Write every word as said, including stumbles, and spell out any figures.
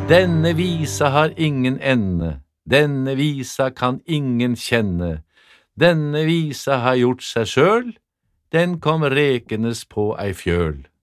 Denne visa har ingen ende, denne visa kan ingen kjenne. Denne visa har gjort seg sjøl, den kom rekenes på ei fjøl.